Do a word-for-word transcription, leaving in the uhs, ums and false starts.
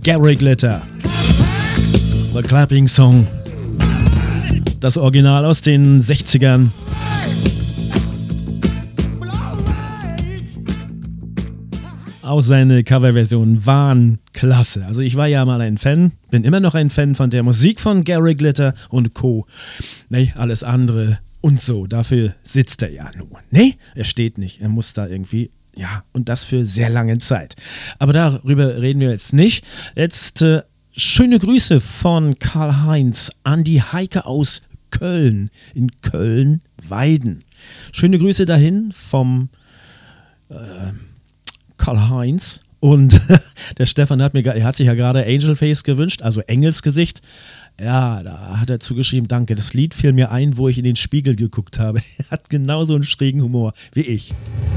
Gary Glitter. The Clapping Song. Das Original aus den sechzigern. Auch seine Coverversionen waren klasse. Also ich war ja mal ein Fan, bin immer noch ein Fan von der Musik von Gary Glitter und Co. Nee, alles andere und so. Dafür sitzt er ja nur. Nee, er steht nicht. Er muss da irgendwie, ja, und das für sehr lange Zeit. Aber darüber reden wir jetzt nicht. Jetzt äh, schöne Grüße von Karl-Heinz an die Heike aus Köln, in Köln-Weiden. Schöne Grüße dahin vom äh, Karl-Heinz. Und der Stefan hat, mir, er hat sich ja gerade Angel Face gewünscht, also Engelsgesicht. Ja, da hat er zugeschrieben, danke, das Lied fiel mir ein, wo ich in den Spiegel geguckt habe. Er hat genauso einen schrägen Humor wie ich.